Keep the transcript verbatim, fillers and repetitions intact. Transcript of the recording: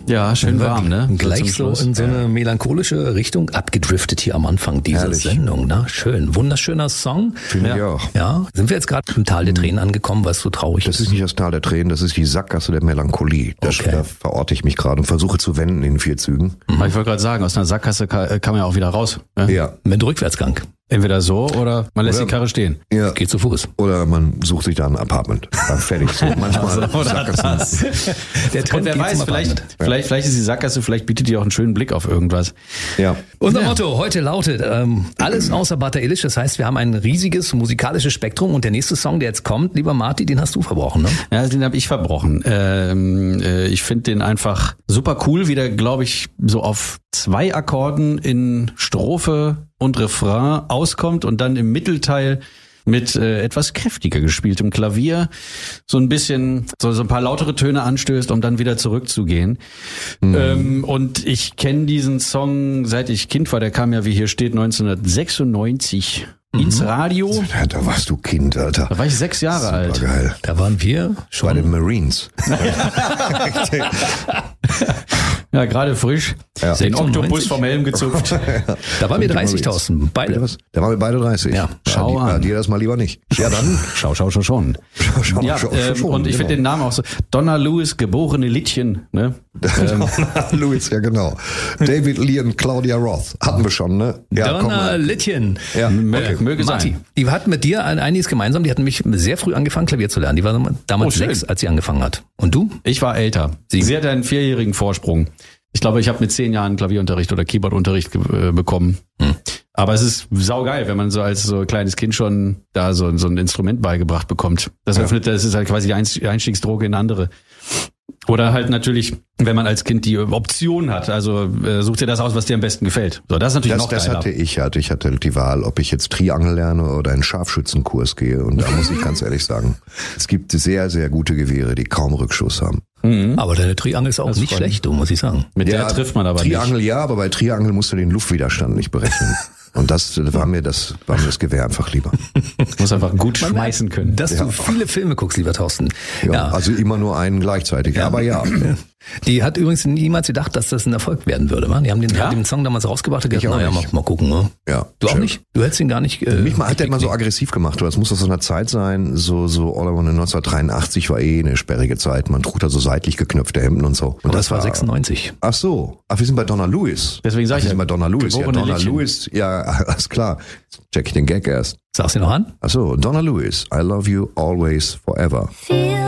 Ja, schön warm, ne? Gleich so in so eine melancholische Richtung abgedriftet hier am Anfang dieser Herrlich. Sendung. Ne? Schön, wunderschöner Song. Finde ich Ja. auch. Ja, sind wir jetzt gerade im Tal der Tränen angekommen, was so traurig Das ist? ist nicht das Tal der Tränen, das ist die Sackgasse der Melancholie. Das, Okay. Da verorte ich mich gerade und versuche zu wenden in vier Zügen. Aber ich wollte gerade sagen, aus einer Sackgasse kann, kann man ja auch wieder raus. Ne? Ja. Mit Rückwärtsgang. Entweder so oder man lässt Oder- die Karre stehen. Ja. Geht zu Fuß. Oder man sucht sich da ein Apartment. Dann fertig. So manchmal Oder Sackgassen. das. Der Und wer geht weiß, zum vielleicht, Apartment. vielleicht, vielleicht ist die Sackgasse, vielleicht bietet die auch einen schönen Blick auf irgendwas. Ja. Unser Ja. Motto heute lautet, ähm, alles außer Bata Illich. Das heißt, wir haben ein riesiges musikalisches Spektrum und der nächste Song, der jetzt kommt, lieber Marty, den hast du verbrochen, ne? Ja, den habe ich verbrochen. Ähm, äh, ich finde den einfach super cool, wie der, glaube ich, so auf zwei Akkorden in Strophe und Refrain auskommt und dann im Mittelteil mit äh, etwas kräftiger gespieltem Klavier so ein bisschen, so, so ein paar lautere Töne anstößt, um dann wieder zurückzugehen. Mhm. Ähm, und ich kenne diesen Song, seit ich Kind war, der kam ja, wie hier steht, neunzehnhundertsechsundneunzig ins Radio. Ja, da warst du Kind, Alter. Da war ich sechs Jahre alt. Super geil. Da waren wir Bei schon. den Marines. Ja, gerade frisch. Ja. Den sechsundneunzig. Oktopus vom Helm gezupft. Da waren wir dreißig, Thorsten, Bitte beide. was? Da waren wir beide dreißig. Ja. Schau ja, die, an. ja, dir das mal lieber nicht. Ja, dann. Schau, schau, schau schon. Schau, schau, Ja, schau, ähm, schon, und ich finde den genau. Namen auch so. Donna Lewis, geborene Littchen. Ne? Ähm, Louis, ja genau. David Lee und Claudia Roth. Hatten wir schon, ne? Ja, komm Donna mal. Littchen. Ja, möge, okay. möge Marty, sein. die hat mit dir ein- einiges gemeinsam. Die hat nämlich sehr früh angefangen, Klavier zu lernen. Die war damals Oh, schön. sechs, als sie angefangen hat. Und du? Ich war älter. Sie- Sie hatte einen vierjährigen Vorsprung. Ich glaube, ich habe mit zehn Jahren Klavierunterricht oder Keyboardunterricht ge- äh, bekommen. Hm. Aber es ist saugeil, wenn man so als so kleines Kind schon da so, so ein Instrument beigebracht bekommt. Das Ja. öffnet, das ist halt quasi die Einst- Einstiegsdroge in andere. Oder halt natürlich, wenn man als Kind die Option hat, also äh, such dir das aus, was dir am besten gefällt. So, das ist natürlich Das, noch das geiler. hatte ich. Hatte. Ich hatte die Wahl, ob ich jetzt Triangel lerne oder einen Scharfschützenkurs gehe. Und da muss ich ganz ehrlich sagen, es gibt sehr, sehr gute Gewehre, die kaum Rückschuss haben. Aber deine Triangel ist auch nicht freut mich. schlecht, du, muss ich sagen. Mit der trifft man aber Triangel nicht. ja, aber bei Triangel musst du den Luftwiderstand nicht berechnen. Und das war mir das, war mir das Gewehr einfach lieber. Muss einfach gut schmeißen können. Dass du viele Filme guckst, lieber Thorsten. Ja, Ja. Also immer nur einen gleichzeitig. Aber ja. Die hat übrigens niemals gedacht, dass das ein Erfolg werden würde. Man. Die haben den, Ja? den Song damals rausgebracht und Ich gesagt, auch naja, mal, nicht. mal gucken. Ne? Ja, Du auch schön. nicht? Du hättest ihn gar nicht... Äh, Mich mal hat der immer so geklickt. aggressiv gemacht. Das muss aus so einer Zeit sein, so, so All I Want neunzehnhundertdreiundachtzig war eh eine sperrige Zeit. Man trug da so seitlich geknöpfte Hemden und so. Und Und das war sechsundneunzig. Ach so. Ach, wir sind bei Donna Lewis. Deswegen sag Ach, ich wir sind ja, bei Donna Lewis. Ja, geborene Donna Littchen. Lewis. Ja, alles klar. Check ich den Gag erst. Sagst du noch an? Ach so. Donna Lewis. I love you always forever. Feel